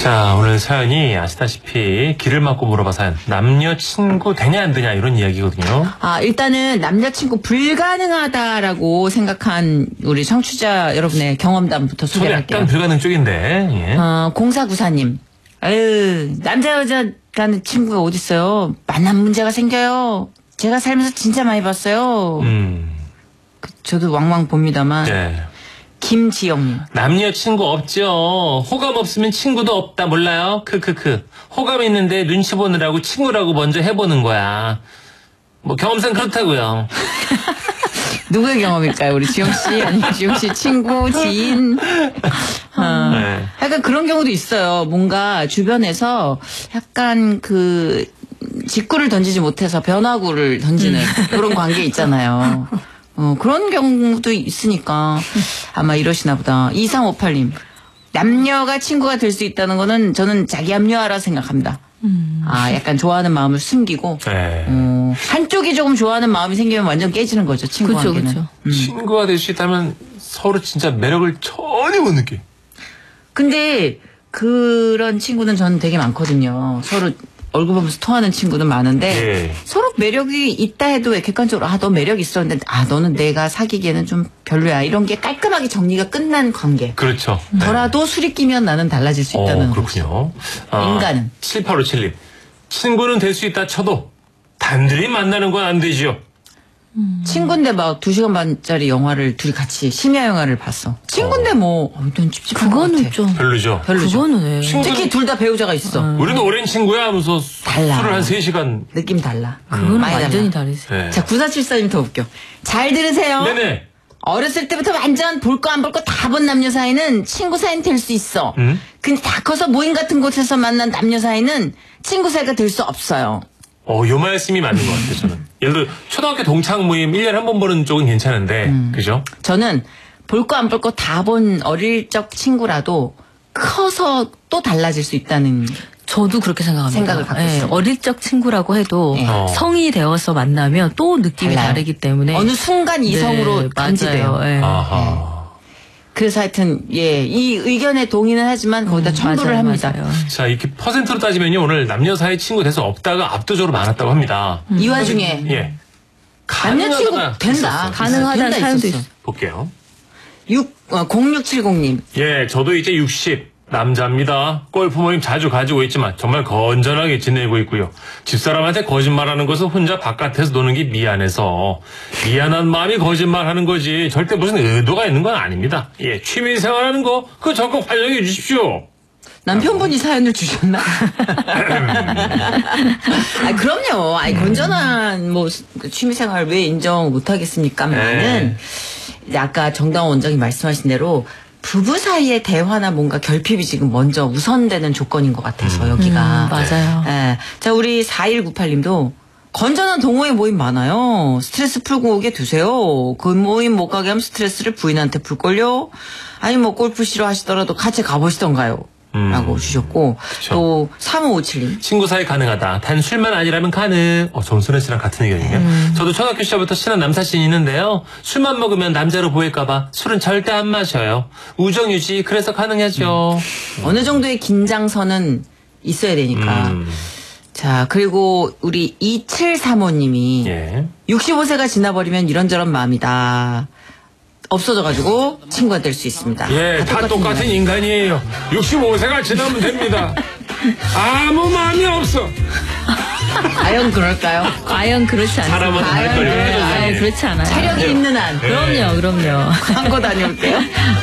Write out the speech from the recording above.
자, 오늘 사연이 아시다시피 길을 막고 물어봐 사연. 남녀친구 되냐 안 되냐 이런 이야기거든요. 일단은 남자친구 불가능하다라고 생각한 우리 청취자 여러분의 경험담부터 저도 소개할게요. 약간 불가능 쪽인데. 예. 0494님. 남자 여자 가는 친구가 어딨어요. 만남 문제가 생겨요. 제가 살면서 진짜 많이 봤어요. 저도 왕왕 봅니다만. 예. 김지영님. 남녀 친구 없죠. 호감 없으면 친구도 없다 몰라요? 크크크. 호감 있는데 눈치 보느라고 친구라고 먼저 해보는 거야. 뭐 경험상 그렇다고요. 누구의 경험일까요? 우리 지영씨 아니면 지영씨 친구 지인. 네. 약간 그런 경우도 있어요. 뭔가 주변에서 약간 그 직구를 던지지 못해서 변화구를 던지는 그런 관계 있잖아요. 그런 경우도 있으니까 아마 이러시나 보다. 2358님. 남녀가 친구가 될 수 있다는 거는 저는 자기 합리화라 생각합니다. 약간 좋아하는 마음을 숨기고 네. 한쪽이 조금 좋아하는 마음이 생기면 완전 깨지는 거죠. 친구 관계는. 그쵸. 친구가 될 수 있다면 서로 진짜 매력을 전혀 못 느껴. 근데 그런 친구는 저는 되게 많거든요. 서로 얼굴 보면서 통하는 친구는 많은데 예. 서로 매력이 있다 해도 왜 객관적으로 너 매력 있어. 근데 너는 내가 사귀기에는 좀 별로야. 이런 게 깔끔하게 정리가 끝난 관계. 그렇죠. 더라도 술이 끼면 나는 달라질 수 있다는 그렇군요. 인간은. 7857님. 친구는 될 수 있다 쳐도 단둘이 만나는 건 안 되죠. 친구인데 막 2시간 반짜리 영화를 둘이 같이 심야 영화를 봤어. 친구인데 넌 찝찝한 것 그거는 같아. 좀 별로죠. 그거는 왜? 특히 둘 다 배우자가 있어. 우리는 오랜 친구야 하면서 달라. 술을 한 3시간. 느낌 달라. 그거는 많이 완전히 달라. 다르지. 네. 자, 9474님 더 웃겨. 잘 들으세요. 네네. 어렸을 때부터 완전 볼 거 안 볼 거 다 본 남녀 사이는 친구 사이는 될 수 있어. 근데 다 커서 모임 같은 곳에서 만난 남녀 사이는 친구 사이가 될 수 없어요. 요 말씀이 맞는 것 같아요, 저는. 예를 들어, 초등학교 동창 모임 1년에 한 번 보는 쪽은 괜찮은데, 그죠? 저는 볼 거 안 볼 거 다 본 어릴 적 친구라도 커서 또 달라질 수 있다는. 저도 그렇게 생각합니다. 생각을 갖고 있어요. 어릴 적 친구라고 해도 성이 되어서 만나면 또 느낌이 달라요. 다르기 때문에 어느 순간 이성으로 간지돼요. 맞아요. 예. 아하. 그래서 하여튼 이 의견에 동의는 하지만 거기다 첨부를 맞아요, 합니다. 맞아요. 자, 이렇게 퍼센트로 따지면요, 오늘 남녀 사이 친구 돼서 없다가 압도적으로 많았다고 합니다. 이 와중에 예. 남녀 친구 가능하다가 된다. 있었어요. 가능하다는 된다 사연도 있었어. 있어. 볼게요. 0670님. 예, 저도 이제 60. 남자입니다. 골프 모임 자주 가지고 있지만 정말 건전하게 지내고 있고요. 집사람한테 거짓말하는 것은 혼자 바깥에서 노는 게 미안해서 미안한 마음이 거짓말하는 거지 절대 무슨 의도가 있는 건 아닙니다. 예, 취미생활하는 거 그거 적극 활용해 주십시오. 남편분이 사연을 주셨나? 그럼요. 건전한 취미생활 왜 인정 못하겠습니까만은 아까 정다운 원장이 말씀하신 대로 부부 사이의 대화나 뭔가 결핍이 지금 먼저 우선되는 조건인 것 같아서 여기가. 맞아요. 예. 자, 우리 4198님도 건전한 동호회 모임 많아요. 스트레스 풀고 오게 두세요. 그 모임 못 가게 하면 스트레스를 부인한테 풀걸요. 아니 골프 싫어하시더라도 같이 가보시던가요. 라고 주셨고 그쵸. 또 3557님. 친구 사이 가능하다. 단 술만 아니라면 가능. 정순혜 씨랑 같은 의견이네요. 저도 초등학교 시절부터 친한 남사친이 있는데요. 술만 먹으면 남자로 보일까봐 술은 절대 안 마셔요. 우정 유지 그래서 가능하죠. 어느 정도의 긴장선은 있어야 되니까. 자, 그리고 우리 2735님이 예. 65세가 지나버리면 이런저런 마음이다. 없어져가지고 친구가 될 수 있습니다. 예, 다 똑같은 인간이에요. 65세가 지나면 됩니다. 아무 마음이 없어. 과연 그럴까요? 과연 그렇지 않습니다. 사람은 할 걸요. 그렇지 않아요. 체력이 있는 한. 그럼요. 광고 다녀올게요.